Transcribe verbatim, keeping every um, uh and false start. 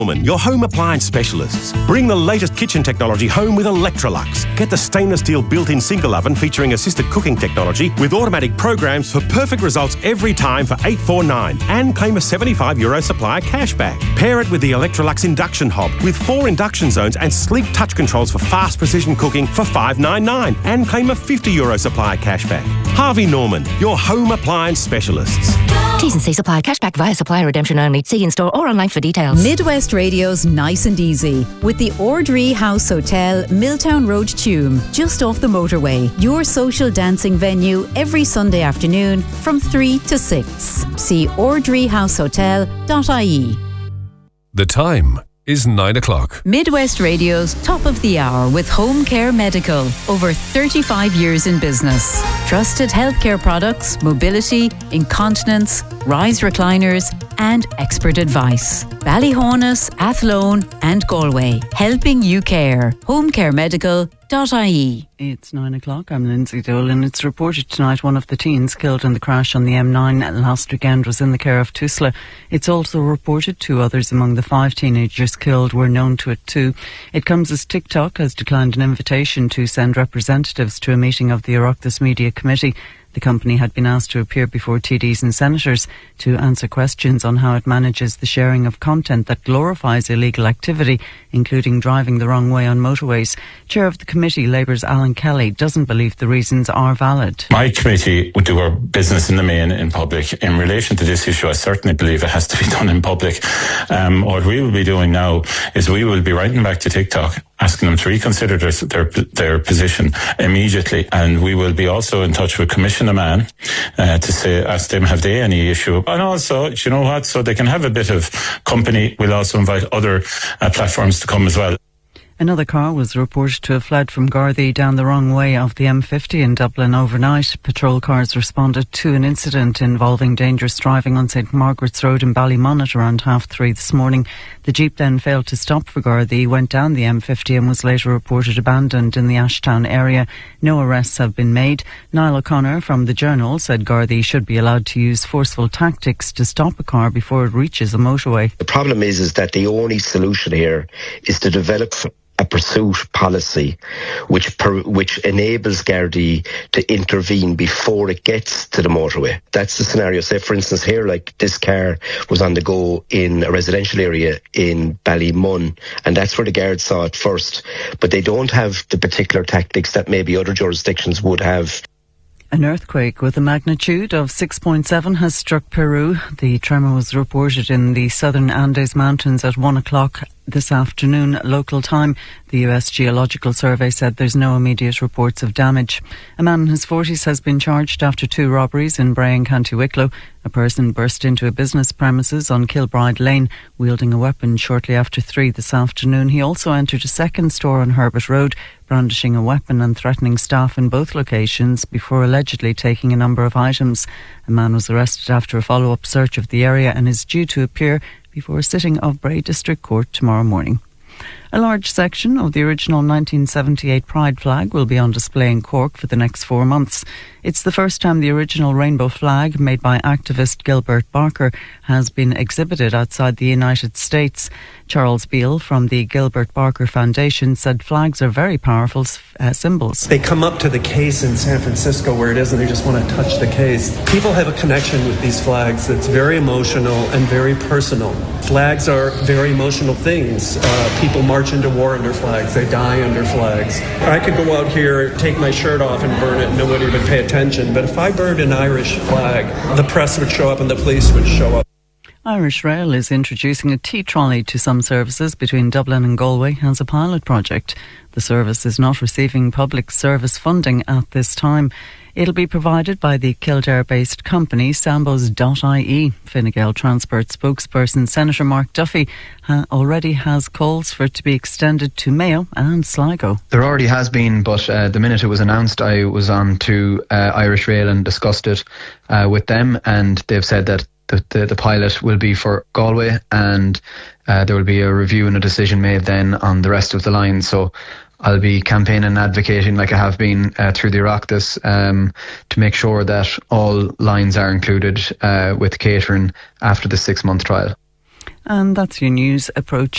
Your home appliance specialists. Bring the latest kitchen technology home with Electrolux. Get the stainless steel built-in single oven featuring assisted cooking technology with automatic programs for perfect results every time for eight four nine and claim a seventy-five euro supplier cashback. Pair it with the Electrolux induction hob with four induction zones and sleek touch controls for fast precision cooking for five ninety-nine and claim a fifty euro supplier cashback. Harvey Norman, your home appliance specialists. T's and C's apply. Cashback via supplier redemption only. See in store or online for details. Midwest Radio's Nice and Easy with the Ordree House Hotel, Milltown Road, Tuam, just off the motorway. Your social dancing venue every Sunday afternoon from three to six. See ordree house hotel dot I E. The time is nine o'clock. Midwest Radio's Top of the Hour with Home Care Medical. Over thirty-five years in business. Trusted healthcare products, mobility, incontinence, rise recliners and expert advice. Ballyhonus, Athlone and Galway. Helping you care. home care medical dot I E. It's nine o'clock. I'm Lindsay Dole, and it's reported tonight one of the teens killed in the crash on the M nine last weekend was in the care of Tusla. It's also reported two others among the five teenagers killed were known to it too. It comes as TikTok has declined an invitation to send representatives to a meeting of the Oireachtas Media Committee. The company had been asked to appear before T Ds and senators to answer questions on how it manages the sharing of content that glorifies illegal activity, including driving the wrong way on motorways. Chair of the committee, Labour's Alan Kelly, doesn't believe the reasons are valid. My committee would do our business in the main in public. In relation to this issue, I certainly believe it has to be done in public. Um, what we will be doing now is we will be writing back to TikTok, asking them to reconsider their, their, their position immediately. And we will be also in touch with Commissioner Mann uh, to say, ask them, have they any issue? And also, you know what, so they can have a bit of company. We'll also invite other uh, platforms to come as well. Another car was reported to have fled from Gardaí down the wrong way of the M fifty in Dublin overnight. Patrol cars responded to an incident involving dangerous driving on St Margaret's Road in Ballymun at around half three this morning. The Jeep then failed to stop for Gardaí, went down the M fifty and was later reported abandoned in the Ashtown area. No arrests have been made. Niall O'Connor from the Journal said Gardaí should be allowed to use forceful tactics to stop a car before it reaches a motorway. The problem is, is that the only solution here is to develop a pursuit policy which per, which enables Gardaí to intervene before it gets to the motorway. That's the scenario. Say, for instance, here, like this car was on the go in a residential area in Ballymun, and that's where the guards saw it first. But they don't have the particular tactics that maybe other jurisdictions would have. An earthquake with a magnitude of six point seven has struck Peru. The tremor was reported in the southern Andes Mountains at one o'clock this afternoon local time. The U S Geological Survey said there's no immediate reports of damage. A man in his forties has been charged after two robberies in Bray and County Wicklow. A person burst into a business premises on Kilbride Lane wielding a weapon shortly after three this afternoon. He also entered a second store on Herbert Road, brandishing a weapon and threatening staff in both locations before allegedly taking a number of items. A man was arrested after a follow-up search of the area and is due to appear before a sitting of Bray District Court tomorrow morning. A large section of the original nineteen seventy-eight Pride flag will be on display in Cork for the next four months. It's the first time the original rainbow flag, made by activist Gilbert Barker, has been exhibited outside the United States. Charles Beale from the Gilbert Barker Foundation said flags are very powerful uh, symbols. They come up to the case in San Francisco where it is and they just want to touch the case. People have a connection with these flags that's very emotional and very personal. Flags are very emotional things. Uh, people march into war under flags. They die under flags. I could go out here, take my shirt off and burn it and nobody would pay attention. But if I burned an Irish flag, the press would show up and the police would show up. Irish Rail is introducing a tea trolley to some services between Dublin and Galway as a pilot project. The service is not receiving public service funding at this time. It'll be provided by the Kildare-based company Sambos dot I E. Fine Gael Transport spokesperson Senator Mark Duffy ha- already has calls for it to be extended to Mayo and Sligo. There already has been, but uh, the minute it was announced, I was on to uh, Irish Rail and discussed it uh, with them, and they've said that the, the, the pilot will be for Galway, and uh, there will be a review and a decision made then on the rest of the line. So I'll be campaigning and advocating like I have been uh, through the Oireachtas um, to make sure that all lines are included uh, with catering after the six-month trial. And that's your news approach.